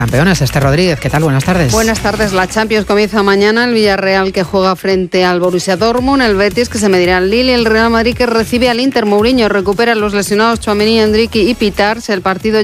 Campeones, Esther Rodríguez, ¿qué tal? Buenas tardes. Buenas tardes. La Champions comienza mañana. El Villarreal que juega frente al Borussia Dortmund, el Betis que se medirá al Lille y el Real Madrid que recibe al Inter. Mourinho recupera a los lesionados Tchouaméni, Endrick y Pitars. El partido